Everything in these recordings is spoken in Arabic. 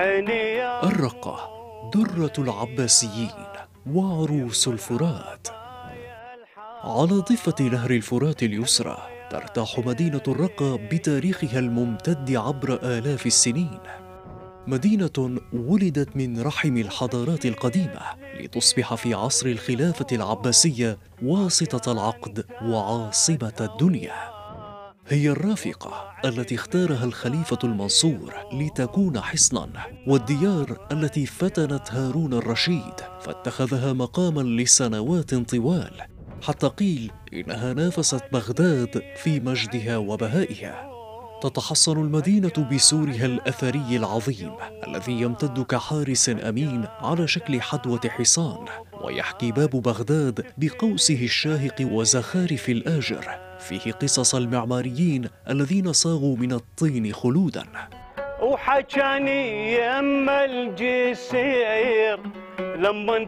الرقة درة العباسيين وعروس الفرات. على ضفة نهر الفرات اليسرى ترتاح مدينة الرقة بتاريخها الممتد عبر آلاف السنين. مدينة ولدت من رحم الحضارات القديمة لتصبح في عصر الخلافة العباسية واسطة العقد وعاصمة الدنيا. هي الرافقة التي اختارها الخليفة المنصور لتكون حصناً، والديار التي فتنت هارون الرشيد فاتخذها مقاماً لسنوات طوال، حتى قيل إنها نافست بغداد في مجدها وبهائها. تتحصن المدينة بسورها الأثري العظيم الذي يمتد كحارس أمين على شكل حدوة حصان، ويحكي باب بغداد بقوسه الشاهق وزخارف الآجر فيه قصص المعماريين الذين صاغوا من الطين خلوداً. وحكاني يما الجسير لما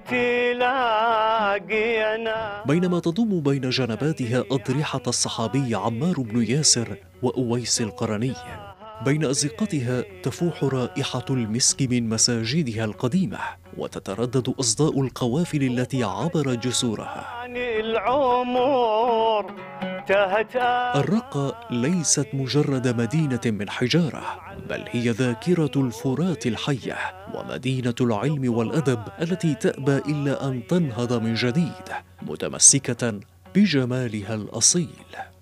تلاقينا. بينما تضم بين جنباتها أضرحة الصحابي عمار بن ياسر وأويس القرني، بين أزقتها تفوح رائحة المسك من مساجدها القديمة، وتتردد أصداء القوافل التي عبر جسورها. الرقة ليست مجرد مدينة من حجارة، بل هي ذاكرة الفرات الحية ومدينة العلم والأدب التي تأبى إلا أن تنهض من جديد، متمسكة بجمالها الأصيل.